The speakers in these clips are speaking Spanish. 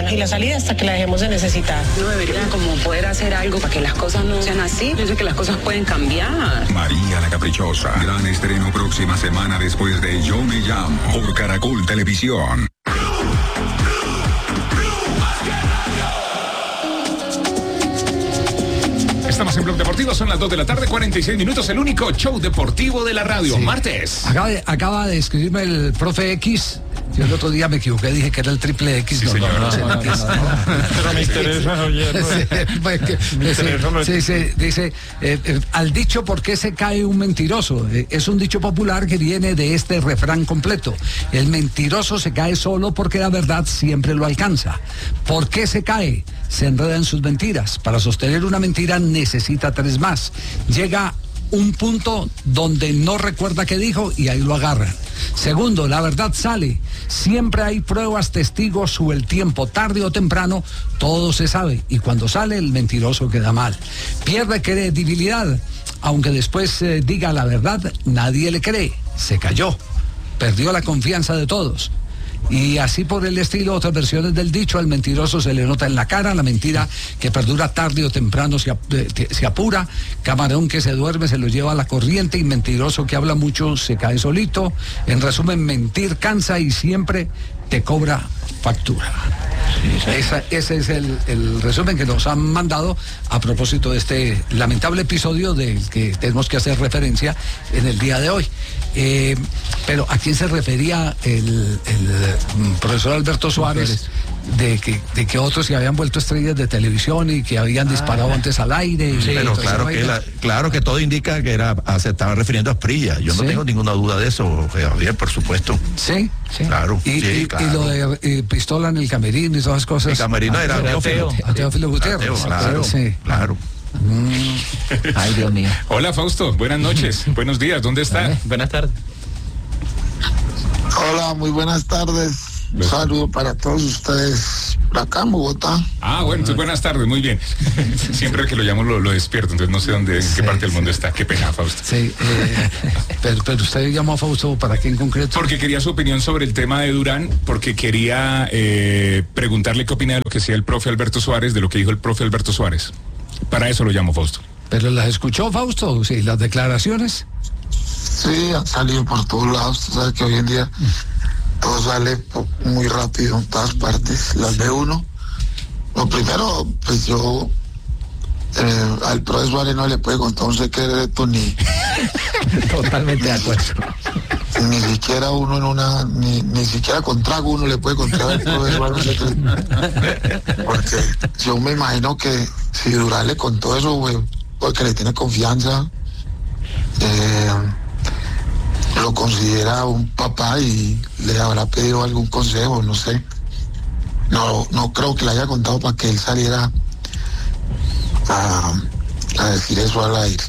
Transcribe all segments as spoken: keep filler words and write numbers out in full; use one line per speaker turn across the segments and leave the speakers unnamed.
gana y la salida hasta que la dejemos de necesitar.
No deberían como poder hacer algo para que las cosas no sean así. Yo sé que las cosas pueden cambiar.
María la Caprichosa. Gran estreno próxima semana después de Yo Me Llamo por Caracol Televisión.
Estamos en Blog Deportivo, son las dos de la tarde, cuarenta y seis minutos, el único show deportivo de la radio, sí. Martes.
Acaba de, acaba de escribirme el profe X. Yo el otro día me equivoqué, dije que era el triple X.
Sí,
no,
señor.
No, no, no, no, no, no.
Pero me interesa, oye.
Dice, dice eh, eh, al dicho ¿por qué se cae un mentiroso? Eh, es un dicho popular que viene de este refrán completo. El mentiroso se cae solo porque la verdad siempre lo alcanza. ¿Por qué se cae? Se enreda en sus mentiras. Para sostener una mentira necesita tres más. Llega un punto donde no recuerda qué dijo y ahí lo agarran. Segundo, la verdad sale. Siempre hay pruebas, testigos o el tiempo, tarde o temprano, todo se sabe. Y cuando sale, el mentiroso queda mal. Pierde credibilidad. Aunque después eh, diga la verdad, nadie le cree. Se cayó. Perdió la confianza de todos. Y así por el estilo, otras versiones del dicho, al mentiroso se le nota en la cara, la mentira que perdura tarde o temprano se, se apura, camarón que se duerme se lo lleva a la corriente y mentiroso que habla mucho se cae solito. En resumen, mentir cansa y siempre te cobra factura. Esa, ese es el, el resumen que nos han mandado a propósito de este lamentable episodio del que tenemos que hacer referencia en el día de hoy. Eh, pero ¿a quién se refería el, el profesor Alberto Suárez de que, de que otros se habían vuelto estrellas de televisión y que habían disparado ah, antes al aire?
Sí, pero claro que, la, claro que todo indica que era, se estaban refiriendo a Asprilla. Yo no ¿Sí? tengo ninguna duda de eso, Javier, por supuesto.
Sí, sí.
Claro.
Y,
sí,
y,
claro.
y lo de eh, pistola en el camerino y todas esas cosas.
El camerino
a,
era
a
Teófilo.
A Teófilo Gutiérrez.
Teo, claro,
sí.
claro.
Mm. Ay, Dios mío.
Hola, Fausto. Buenas noches. Buenos días. ¿Dónde está?
¿Eh? Buenas tardes.
Hola, muy buenas tardes. Un saludo para todos ustedes por acá en Bogotá.
Ah, bueno, entonces buenas tardes, muy bien. Siempre que lo llamo lo, lo despierto, entonces no sé dónde, en sí, qué parte del mundo está. Qué pena, Fausto.
Sí, eh, pero, pero usted llamó a Fausto ¿para qué en concreto?
Porque quería su opinión sobre el tema de Durán, porque quería eh, preguntarle qué opina de lo que decía el profe Alberto Suárez, de lo que dijo el profe Alberto Suárez. Para eso lo llamo, Fausto.
¿Pero las escuchó, Fausto? Sí, las declaraciones.
Sí, han salido por todos lados. Usted sabe que hoy en día todo sale muy rápido en todas partes. Las ve uno. Lo primero, pues yo eh, al profesor Suárez no le puede contar un secreto ni...
Totalmente de acuerdo.
Ni siquiera uno en una... Ni, ni siquiera con trago uno le puede contar al profesor Suárez un secreto. Porque yo me imagino que si Durán le contó eso, güey, porque le tiene confianza, eh, lo considera un papá y le habrá pedido algún consejo, no sé. No, no creo que le haya contado para que él saliera a, a decir eso al aire.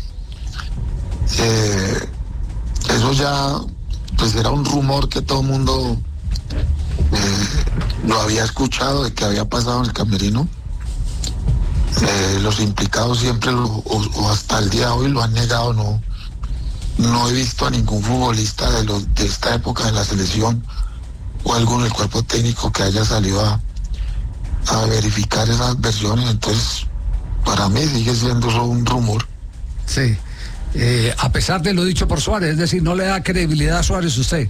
Eh, eso ya, pues era un rumor que todo el mundo eh, lo había escuchado de que había pasado en el camerino. Eh, los implicados siempre lo, o, o hasta el día de hoy lo han negado. No, no he visto a ningún futbolista de, los, de esta época de la selección o alguno del cuerpo técnico que haya salido a, a verificar esas versiones. Entonces, para mí sigue siendo solo un rumor.
Sí, eh, a pesar de lo dicho por Suárez, es decir, no le da credibilidad a Suárez usted.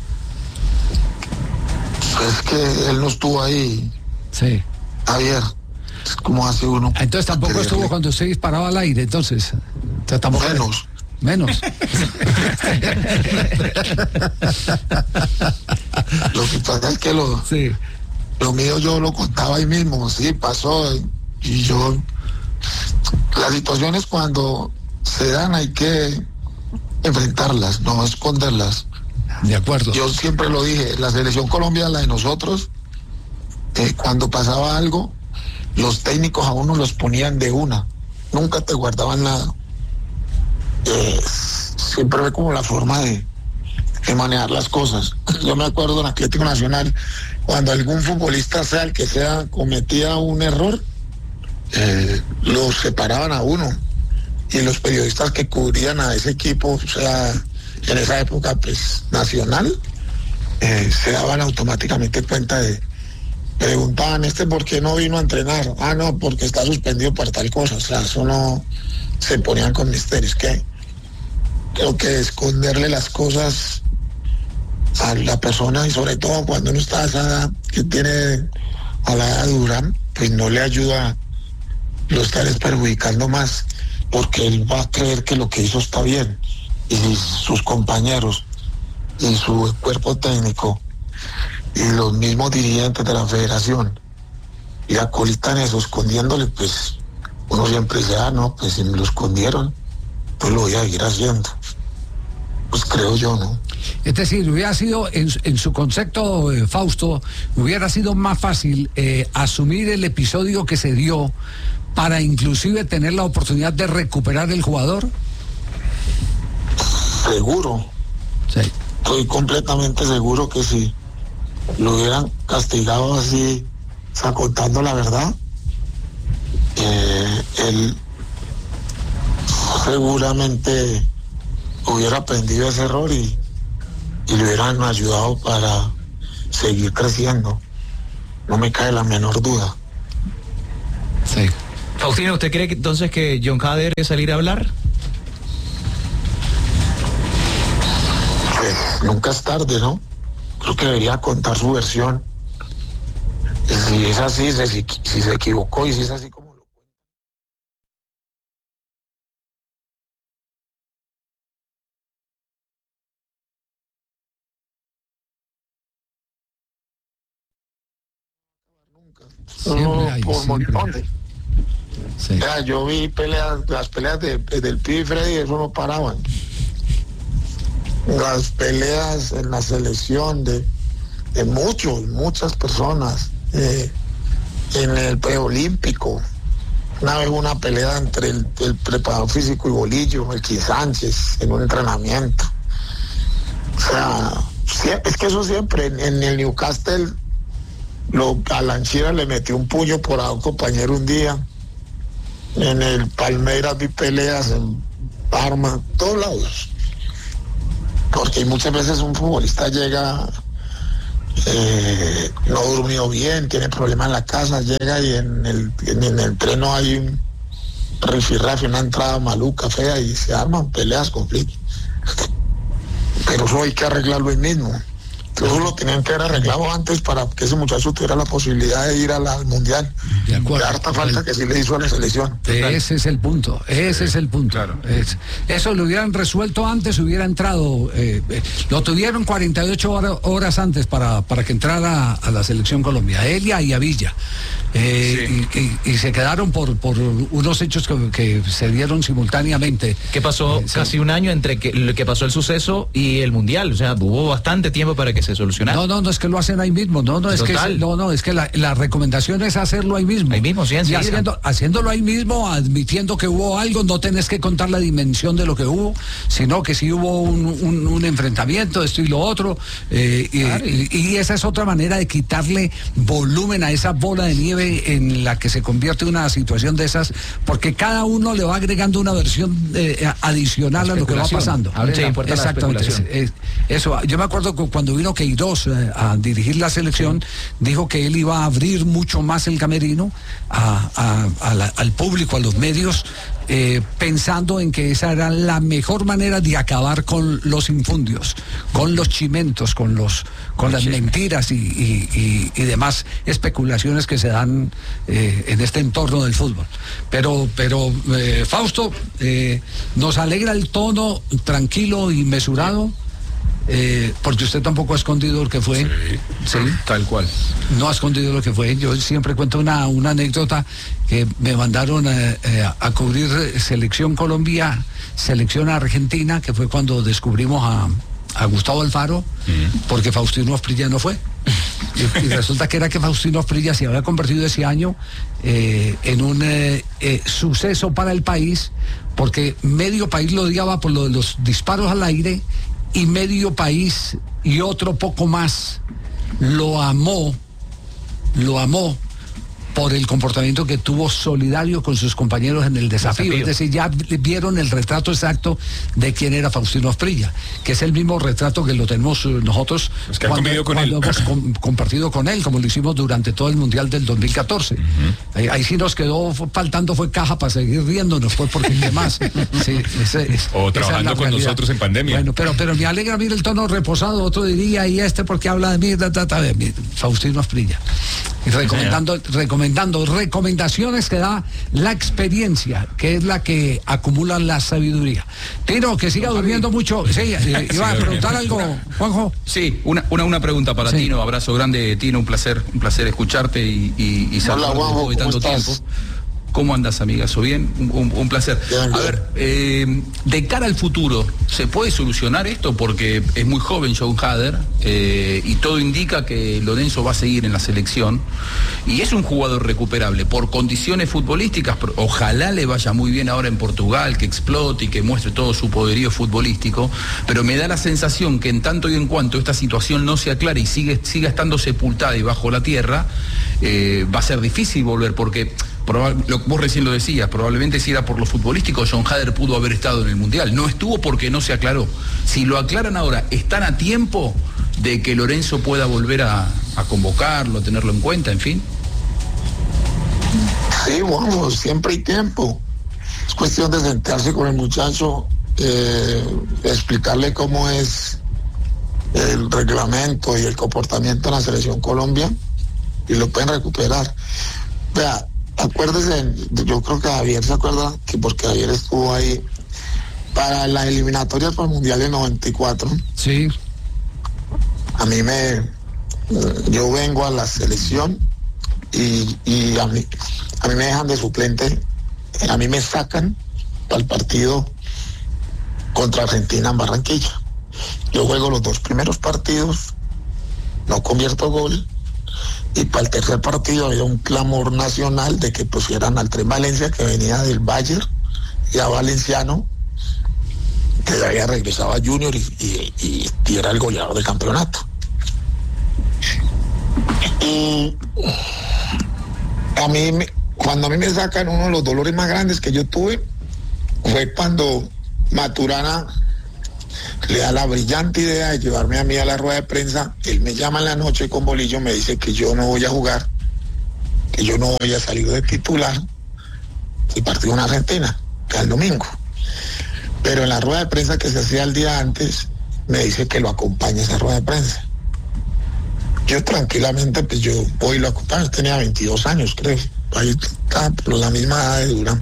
Es que él no estuvo ahí.
Sí.
Javier, ¿cómo hace uno?
Entonces tampoco creerle? Estuvo cuando usted disparaba al aire, entonces. entonces tampoco
Menos.
Le... Menos.
Lo que pasa es que lo,
sí.
lo mío yo lo contaba ahí mismo, sí, pasó. Y yo, las situaciones cuando se dan hay que enfrentarlas, no esconderlas.
De acuerdo.
Yo siempre lo dije, la selección Colombia, la de nosotros, eh, cuando pasaba algo, los técnicos a uno los ponían de una, nunca te guardaban nada. Eh, siempre ve como la forma de, de manejar las cosas. Yo me acuerdo en Atlético Nacional, cuando algún futbolista, sea el que sea, cometía un error, eh, lo separaban a uno, y los periodistas que cubrían a ese equipo, o sea, en esa época pues nacional, eh, se daban automáticamente cuenta de, preguntaban, ¿este por qué no vino a entrenar? Ah, no, porque está suspendido por tal cosa. O sea, eso no se ponían con misterios. Que creo que esconderle las cosas a la persona, y sobre todo cuando uno está a esa edad que tiene a la edad de Durán, pues no le ayuda, lo estaré perjudicando más, porque él va a creer que lo que hizo está bien, y sus compañeros y su cuerpo técnico y los mismos dirigentes de la federación y acolitan eso, escondiéndole, pues uno siempre dice, ah, no, pues si me lo escondieron, pues lo voy a seguir haciendo. Pues creo yo, ¿no?
Es decir, hubiera sido, en, en su concepto, eh, Fausto, hubiera sido más fácil eh, asumir el episodio que se dio para inclusive tener la oportunidad de recuperar el jugador.
Seguro.
Sí.
Estoy completamente seguro que si lo hubieran castigado así, o sea, contando la verdad, eh, él seguramente hubiera aprendido ese error y, y le hubieran ayudado para seguir creciendo. No me cae la menor duda.
Sí.
Faustino, ¿usted cree que, entonces que John Hader debe salir a hablar?
Pues nunca es tarde, ¿no? Creo que debería contar su versión. Y si es así, si, si se equivocó y si es así como lo cuenta. Nunca.
Siempre hay,
por
siempre.
montones.
Sí.
O sea, yo vi peleas, las peleas de, del Pi y Freddy, eso no paraban. Las peleas en la selección de, de muchos, muchas personas, eh, en el preolímpico. Una vez una pelea entre el, el preparador físico y Bolillo, el Kid Sánchez, en un entrenamiento. O sea, es que eso siempre, en, en el Newcastle, lo, a Lanchira le metió un puño por a un compañero un día. En el Palmeiras vi peleas, en Parma, todos lados. Porque muchas veces un futbolista llega, eh, no durmió bien, tiene problemas en la casa, llega y en el, en, en el tren no hay un rifirrafe, una entrada maluca, fea, y se arman peleas, conflictos. Pero eso hay que arreglarlo ahí mismo. Eso lo tenían que haber arreglado antes para que ese muchacho tuviera la posibilidad de ir a la, al Mundial.
De acuerdo.
La harta falta que sí le hizo a la selección.
Ese es el punto, ese es el punto.
Claro.
Es, eso lo hubieran resuelto antes, hubiera entrado, eh, eh, lo tuvieron cuarenta y ocho hora, horas antes para, para que entrara a la selección Colombia, a Elia y a Villa. Eh,
Sí.
y, y, y se quedaron por, por unos hechos que, que se dieron simultáneamente.
¿Qué pasó?
Eh, sí.
Casi un año entre que, lo que pasó el suceso y el Mundial. O sea, hubo bastante tiempo para que se solucionara.
No, no, no es que lo hacen ahí mismo, no, no, es
Total.
que no, no, es que la, la recomendación es hacerlo ahí mismo.
Ahí mismo, sí,
y
enseguida.
haciendo, haciéndolo ahí mismo, admitiendo que hubo algo, no tenés que contar la dimensión de lo que hubo, sino que si hubo un, un, un enfrentamiento, esto y lo otro, eh, y,
Claro.
y, y esa es otra manera de quitarle volumen a esa bola de nieve en la que se convierte una situación de esas, porque cada uno le va agregando una versión eh, adicional a lo que va
Especulación.
pasando.
Abre la puerta a la
Exactamente.
especulación.
es- es- eso, yo me acuerdo que cuando vino Queiroz eh, a dirigir la selección, dijo que él iba a abrir mucho más el camerino a, a- a la- al público, a los medios, eh, pensando en que esa era la mejor manera de acabar con los infundios, con los chimentos, con los con las mentiras y, y- y- y demás especulaciones que se dan eh, en este entorno del fútbol. Pero, pero eh, Fausto, eh, nos alegra el tono tranquilo y mesurado. Eh, porque usted tampoco ha escondido lo que fue.
Sí, tal cual.
No ha escondido lo que fue. Yo siempre cuento una, una anécdota que me mandaron eh, eh, a cubrir Selección Colombia, Selección Argentina, que fue cuando descubrimos a, a Gustavo Alfaro, porque Faustino Asprilla no fue. Y, y resulta que era que Faustino Asprilla se había convertido ese año eh, en un eh, eh, suceso para el país, porque medio país lo odiaba por lo de los disparos al aire, y medio país y otro poco más lo amó, lo amó por el comportamiento que tuvo solidario con sus compañeros en el desafío. desafío. Es decir, ya vieron el retrato exacto de quién era Faustino Asprilla, que es el mismo retrato que lo tenemos nosotros
es que
cuando,
con
cuando
él.
hemos com compartido con él, como lo hicimos durante todo el Mundial del dos mil catorce. Uh-huh. ahí, ahí sí nos quedó faltando fue caja para seguir riéndonos, pues porque ¿qué más? Sí, ese, es,
o trabajando con realidad. Nosotros en pandemia.
Bueno, pero, pero me alegra mira el tono reposado, otro diría, y este porque habla de mí, da, da, da, de Faustino Asprilla. Y recomendando, recomendando recomendaciones que da la experiencia, que es la que acumula la sabiduría. Tino, que siga durmiendo mucho. Sí, eh, iba a preguntar algo, Juanjo.
Sí, una, una, una pregunta para sí. Tino. Abrazo grande, Tino, un placer, un placer escucharte y, y, y saludarte después de tanto tiempo. ¿Cómo andas, amigazo? Bien, un, un placer. Bien, a ver, eh, de cara al futuro, ¿se puede solucionar esto? Porque es muy joven John Hader eh, y todo indica que Lorenzo va a seguir en la selección y es un jugador recuperable por condiciones futbolísticas. Ojalá le vaya muy bien ahora en Portugal, que explote y que muestre todo su poderío futbolístico, pero me da la sensación que en tanto y en cuanto esta situación no se aclare y sigue, siga estando sepultada y bajo la tierra, eh, va a ser difícil volver porque... Lo, vos recién lo decías, probablemente si era por lo futbolístico, John Hader pudo haber estado en el Mundial. No estuvo porque no se aclaró. Si lo aclaran ahora, ¿están a tiempo de que Lorenzo pueda volver a, a convocarlo, a tenerlo en cuenta, en fin?
Sí, bueno, siempre hay tiempo. Es cuestión de sentarse con el muchacho, eh, explicarle cómo es el reglamento y el comportamiento de la Selección Colombia y lo pueden recuperar. Vea, acuérdese, yo creo que Javier se acuerda que porque Javier estuvo ahí para las eliminatorias para el Mundial de noventa y cuatro.
Sí.
A mí me, yo vengo a la selección y, y a mí, a mí me dejan de suplente, a mí me sacan para el partido contra Argentina en Barranquilla. Yo juego los dos primeros partidos, no convierto gol. Y para el tercer partido había un clamor nacional de que pusieran al Tren Valencia, que venía del Bayern, y a Valenciano, que ya había regresado a Junior y, y, y, y era el goleador del campeonato. Y a mí, cuando a mí me sacan, uno de los dolores más grandes que yo tuve fue cuando Maturana le da la brillante idea de llevarme a mí a la rueda de prensa. Él me llama en la noche con bolillo, me dice que yo no voy a jugar, que yo no voy a salir de titular el partido en Argentina, que es el domingo. Pero en la rueda de prensa que se hacía el día antes, me dice que lo acompañe a esa rueda de prensa. Yo tranquilamente, pues yo voy y lo acompaño. Tenía veintidós años, creo. Ahí está, por la misma edad de Durán.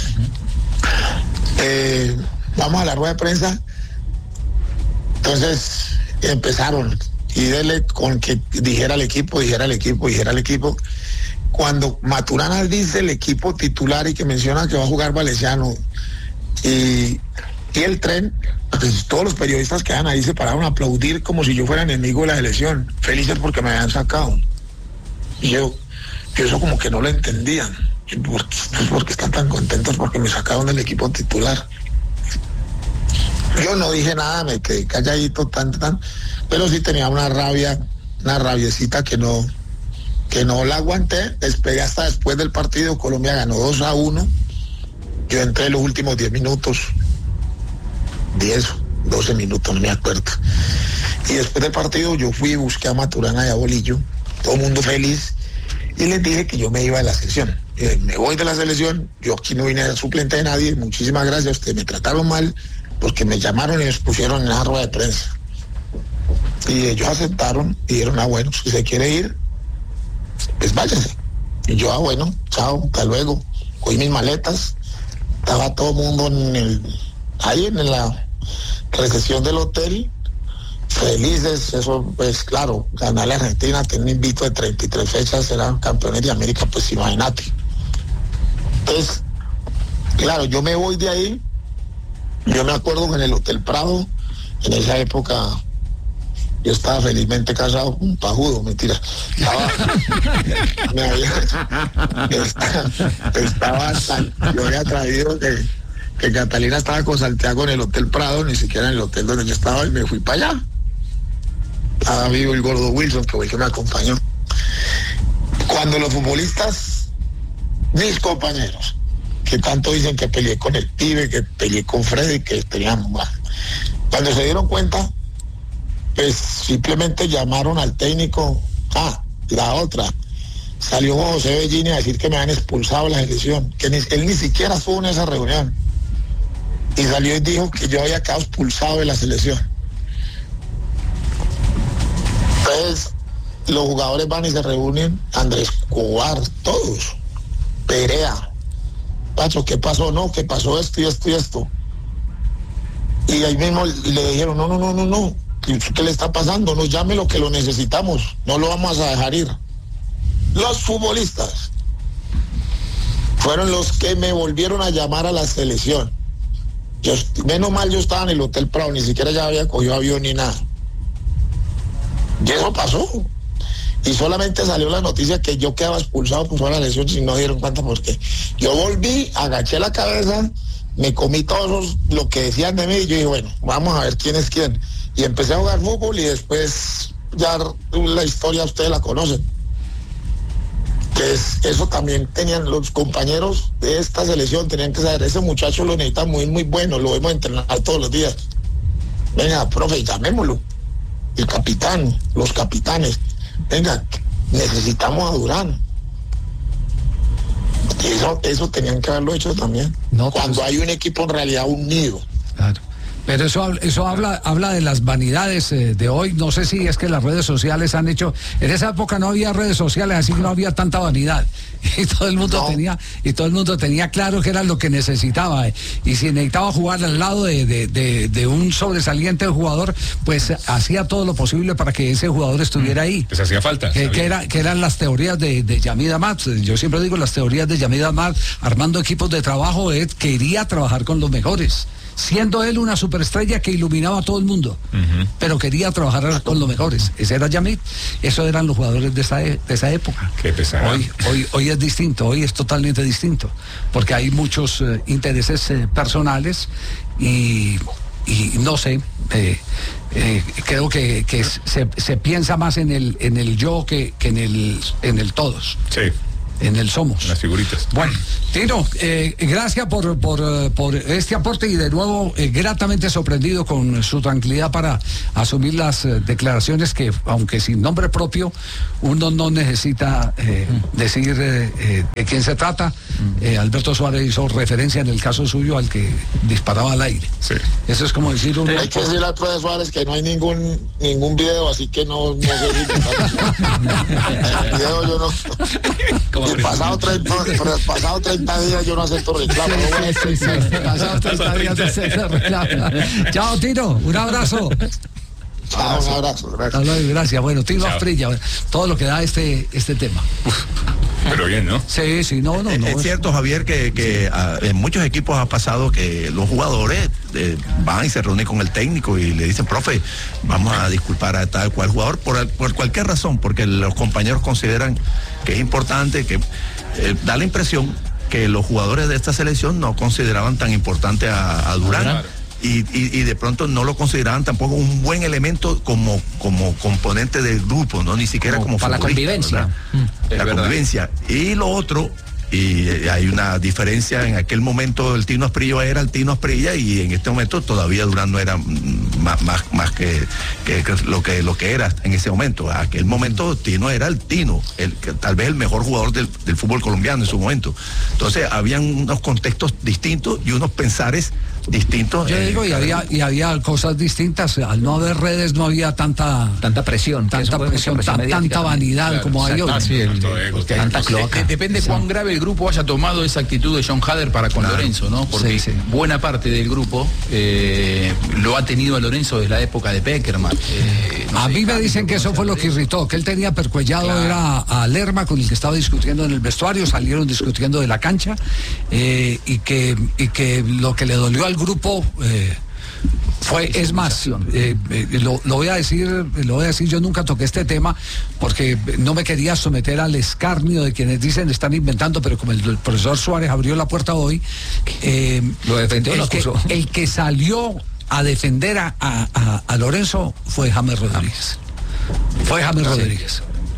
Eh, vamos a la rueda de prensa. Entonces empezaron y dele con que dijera el equipo, dijera el equipo, dijera el equipo. Cuando Maturana dice el equipo titular y que menciona que va a jugar Valenciano y, y el Tren, pues todos los periodistas que eran ahí se pararon a aplaudir como si yo fuera enemigo de la selección, felices porque me habían sacado. Y yo, yo eso como que no lo entendían. ¿Por qué, por qué están tan contentos porque me sacaron del equipo titular? Yo no dije nada, me quedé calladito, tan, tan, pero sí tenía una rabia, una rabiecita que no, que no la aguanté. Esperé hasta después del partido. Colombia ganó dos a uno. Yo entré en los últimos diez minutos, diez, doce minutos, no me acuerdo. Y después del partido yo fui y busqué a Maturana y a Bolillo, todo el mundo feliz, y les dije que yo me iba de la selección. Eh, me voy de la selección, yo aquí no vine a ser suplente de nadie, muchísimas gracias, ustedes me trataron mal, porque me llamaron y me pusieron en la rueda de prensa. Y ellos aceptaron y dijeron, ah, bueno, si se quiere ir, pues váyase. Y yo, ah, bueno, chao, hasta luego. Cogí mis maletas, estaba todo el mundo en el, ahí en la recepción del hotel, felices. Eso, pues claro, ganar la Argentina, tener un invito de treinta y tres fechas, eran campeones de América, pues imagínate. Entonces, claro, yo me voy de ahí. Yo me acuerdo que en el Hotel Prado, en esa época, yo estaba felizmente casado con un pajudo, mentira. Estaba, me había, estaba, estaba tan, yo había traído que, que Catalina estaba con Santiago en el Hotel Prado, ni siquiera en el hotel donde yo estaba, y me fui para allá. Estaba vivo el gordo Wilson, que fue el que me acompañó. Cuando los futbolistas mis compañeros, que tanto dicen que peleé con el pibe, que peleé con Freddy, que teníamos más. Cuando se dieron cuenta, pues simplemente llamaron al técnico. Ah, la otra, salió José Bellini a decir que me habían expulsado de la selección, que ni, él ni siquiera estuvo en esa reunión. Y salió y dijo que yo había quedado expulsado de la selección. Entonces, los jugadores van y se reúnen, Andrés Escobar, todos, Perea, Pacho, ¿qué pasó? No, que pasó esto y esto y esto. Y ahí mismo le dijeron, no, no, no, no, no, ¿qué le está pasando? Nos llame lo que lo necesitamos, no lo vamos a dejar ir. Los futbolistas fueron los que me volvieron a llamar a la selección. Yo, menos mal yo estaba en el Hotel Prado, ni siquiera ya había cogido avión ni nada. Y eso pasó. Y solamente salió la noticia que yo quedaba expulsado por la lesión, si no dieron cuenta porque yo volví, agaché la cabeza, me comí todos lo que decían de mí y yo dije, bueno, vamos a ver quién es quién. Y empecé a jugar fútbol y después ya la historia ustedes la conocen. Que es, eso también tenían los compañeros de esta selección, tenían que saber, ese muchacho lo necesita muy, muy bueno, lo vemos entrenar todos los días. Venga, profe, llamémoslo. El capitán, los capitanes. Venga, necesitamos a Durán. Y eso, eso tenían que haberlo hecho también. No, cuando pues, hay un equipo en realidad unido.
Claro. Pero eso, eso habla, habla de las vanidades eh, de hoy. No sé si es que las redes sociales han hecho. En esa época no había redes sociales, así que no había tanta vanidad. Y todo el mundo no. tenía, y todo el mundo tenía claro que era lo que necesitaba. Eh. Y si necesitaba jugar al lado de, de, de, de un sobresaliente jugador, pues hacía todo lo posible para que ese jugador estuviera ahí.
Pues hacía falta.
Que, que, era, que eran las teorías de, de Yamid Amad. Yo siempre digo las teorías de Yamid Amad, armando equipos de trabajo, él quería trabajar con los mejores. Siendo él una superestrella que iluminaba a todo el mundo, uh-huh. pero quería trabajar con los mejores. Ese era Yamid, esos eran los jugadores de esa, de esa época.
Qué pesado.
Hoy, hoy, hoy es distinto, hoy es totalmente distinto, porque hay muchos eh, intereses eh, personales y, y no sé, eh, eh, creo que, que se, se piensa más en el, en el yo que, que en el, en el todos.
Sí.
En el somos.
Las figuritas.
Bueno, Tino, eh, gracias por, por, por este aporte y de nuevo eh, gratamente sorprendido con su tranquilidad para asumir las eh, declaraciones que, aunque sin nombre propio, uno no necesita eh, mm. decir eh, eh, de quién se trata. Mm. Eh, Alberto Suárez hizo referencia en el caso suyo al que disparaba al aire.
Sí.
Eso es como decir un...
Hay que decirle a Alfredo Suárez que no hay ningún ningún video, así que no, no sé si el video yo no... El pasado treinta, por el pasado treinta días yo no acepto reclamo.
Sí, sí, sí. Pasado treinta días no acepto reclamo. Chao, Tino, un abrazo.
Chao, un abrazo, gracias.
Gracias. Bueno, Tino Asprilla, todo lo que da este, este tema. Uf.
Pero bien, ¿no?
Sí, sí, no, no, no.
Es, es cierto, Javier, que, que a, en muchos equipos ha pasado que los jugadores eh, van y se reúnen con el técnico y le dicen, profe, vamos a disculpar a tal cual jugador por, por cualquier razón, porque los compañeros consideran que es importante, que eh, da la impresión que los jugadores de esta selección no consideraban tan importante a, a Durán. Claro. Y, y, y de pronto no lo consideraban tampoco un buen elemento como, como componente del grupo, no ni siquiera como, como
para la convivencia.
Mm, la convivencia. Y lo otro, y hay una diferencia, en aquel momento el Tino Asprilla era el Tino Asprilla y en este momento todavía Durán no era más, más, más que, que, que lo que lo que era en ese momento. En aquel momento Tino era el Tino, el, tal vez el mejor jugador del, del fútbol colombiano en su momento. Entonces habían unos contextos distintos y unos pensares distintos.
Yo digo, y había, y había cosas distintas. Al no haber redes no había tanta
tanta presión,
tanta presión, presión tan, tanta vanidad, claro, como hay hoy.
Ah, sí, el,
el,
tanta cloaca. Depende sí. cuán grave el grupo haya tomado esa actitud de John Hader para con claro. Lorenzo, ¿no? Porque sí, sí. buena parte del grupo eh, lo ha tenido a Lorenzo desde la época de Peckerman. Eh, no
a
sé,
mí me dicen que eso fue lo que irritó, que él tenía percuellado claro. era a Lerma, con el que estaba discutiendo en el vestuario, salieron discutiendo de la cancha, eh, y que y que lo que le dolió al grupo eh, fue, es más, eh, eh, lo, lo voy a decir, lo voy a decir, yo nunca toqué este tema porque no me quería someter al escarnio de quienes dicen están inventando, pero como el, el profesor Suárez abrió la puerta hoy, eh,
lo defendió,
el,
lo
que, el que salió a defender a, a, a, a Lorenzo fue James Rodríguez. Fue James Rodríguez.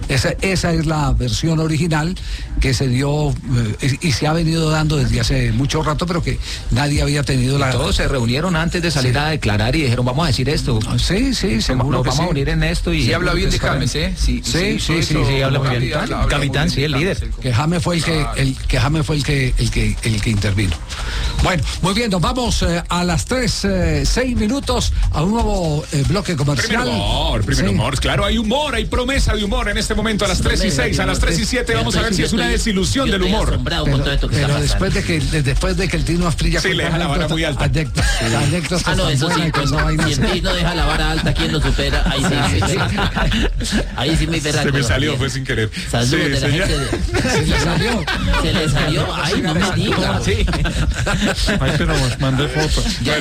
Esa, esa es la versión original que se dio eh, y se ha venido dando desde hace mucho rato, pero que nadie había tenido la...
Todos se reunieron antes de salir sí. a declarar y dijeron, vamos a decir esto.
Sí, sí, seguro
nos
que
vamos
sí.
a unir en esto. Y
sí habla bien de James, ¿eh?
Sí, sí, sí, sí, sí,
habla muy bien. Capitán, capitán sí, el líder.
Que James fue el que, el, que James fue el que, el que, el que intervino. Bueno, muy bien, nos vamos eh, a las tres, eh, seis minutos a un nuevo eh, bloque comercial.
Primer humor, primer sí. humor, claro, hay humor, hay promesa de humor en este momento a las tres y seis, a las tres y siete vamos a ver si es una desilusión del humor.
Pero, pero después de que después de que el Tino Asprilla
sí, le deja la vara muy alta.
Anécdotas, anécdotas ah, no, eso sí, pues, no si el Tino deja la vara alta, ¿quién lo supera? Ahí sí, sí, sí. Ahí sí me verá.
Se me salió, fue sin querer.
Saludos sí, de la gente de...
Se le salió.
Se le salió. Ay, no me diga.
Sí. Ay, pero mandé foto.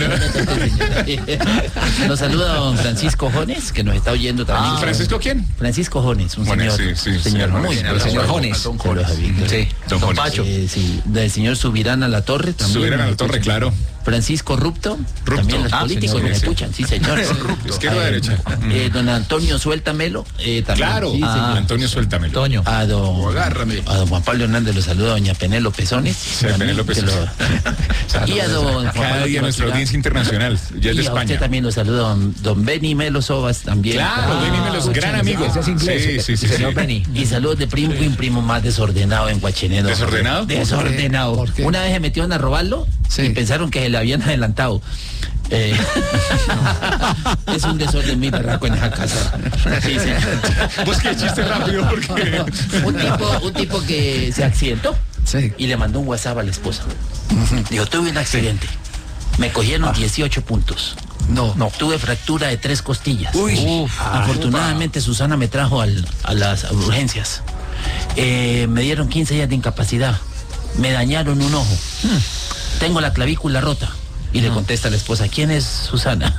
Nos saluda don Francisco Jones, que nos está oyendo también.
Ah, ¿Francisco quién?
Francisco Jones, un
bueno,
señor.
Sí, sí,
señor
sí,
muy
el señor Jones.
Don Jones.
Sí,
don, don
Pacho. Eh, sí, del señor Subirán a la Torre también.
Subirán a la Torre, claro.
Francisco Rupto,
Rupto.
también los
ah,
políticos
señor,
nos
sí.
escuchan, sí señor.
Izquierda o derecha.
Eh, don Antonio Suéltamelo, eh, también.
Claro,
sí,
ah, Antonio Suéltamelo.
Toño.
A don,
Agárrame.
a don Juan Pablo Hernández lo saluda doña Penélope Pezones.
Sí, Penélope Pezones.
Y a don
Cada día nuestra audiencia internacional, ya es de
y
España.
A usted también lo saluda don, don Benny Melo Sobas también.
Claro, Benny Melo es gran amigo.
Ese es inglés.
Sí, sí, sí.
Señor
sí.
Benny. Y saludos de primo y un primo más desordenado en Guacheneno.
¿Desordenado?
Desordenado.
¿Por qué?
Una vez se metieron a robarlo
sí.
y pensaron que se le habían adelantado. Eh, es un desorden muy berraco en esa casa. Sí, sí.
Pues qué chiste rápido porque
un tipo, un tipo que se accidentó
sí.
y le mandó un WhatsApp a la esposa. Uh-huh. Dijo, tuve un accidente. Me cogieron ah. dieciocho puntos.
No,
no. Tuve fractura de tres costillas.
Uy.
Uf, afortunadamente Susana me trajo al, a las urgencias. Eh, me dieron quince días de incapacidad. Me dañaron un ojo. Hmm. Tengo la clavícula rota. Y le contesta a la esposa, ¿quién es Susana?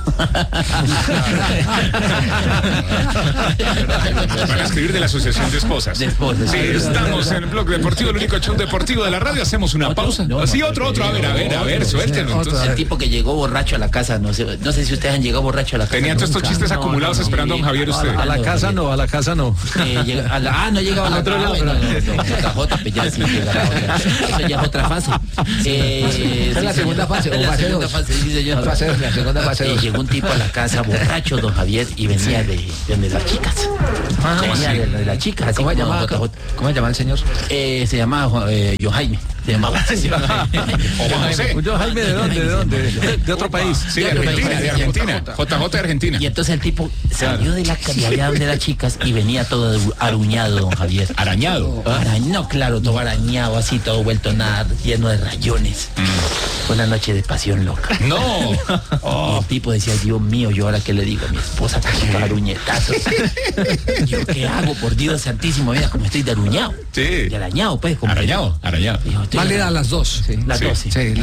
Van a escribir de la Asociación de Esposas.
De esposas.
Sí, estamos en el Blog Deportivo, el único show deportivo de la radio. Hacemos una
¿Otro?
pausa.
No, no,
sí, otro, otro. A ver, a ver, a ver, suéltenlo.
El tipo que llegó borracho a la casa, no sé, no sé si ustedes han llegado borracho a la casa.
Tenían todos estos chistes
no,
acumulados
no, no,
esperando a don Javier usted.
A la casa no, a la casa no.
Eh, llega, a la, ah, no llegaba a la
otro lado.
No, no, no, J J, pues ya sí llegará otra. Eso ya es otra fase. Eh,
es la
sí,
segunda fase.
Es la segunda fase, sí, señor.
La segunda fase.
Eh, llegó un tipo a la casa borracho, don Javier, y venía de, de, de las chicas.
Ah,
venía de, de las chicas.
¿Cómo se llamaba? ¿Cómo se llamaba el señor?
Eh, se llamaba eh, John Jaime. Se llamaba.
O Juan José.
John Jaime, ¿de dónde? ¿De dónde? De, de otro país.
Sí, de Argentina, de Argentina. J J de Argentina.
Y entonces el tipo salió de la de allá donde las chicas y venía todo aruñado, don Javier.
¿Arañado?
Arañado, claro, todo arañado, así, todo vuelto nada, lleno de rayones. Mm. Una noche de pasión loca.
No.
Oh. Y el tipo decía, Dios mío, yo ahora qué le digo a mi esposa, que aruñetazos. Yo qué hago, por Dios santísimo, mira como estoy de aruñado.
Sí.
De arañado, pues. Como
arañado, arañado.
Válida a las dos.
Sí. Las
sí.
dos, sí.
sí.